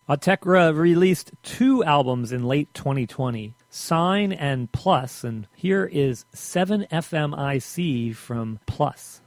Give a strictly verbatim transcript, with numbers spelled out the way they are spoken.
Autechre released two albums in late twenty twenty, Sign and Plus, and here is seven F M I C from Plus.